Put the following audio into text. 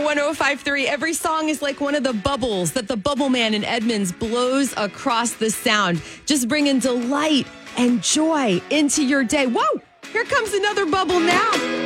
105.3. Every song is like one of the bubbles that the Bubble Man in Edmonds blows across the sound, just bringing delight and joy into your day. Whoa, here comes another bubble now.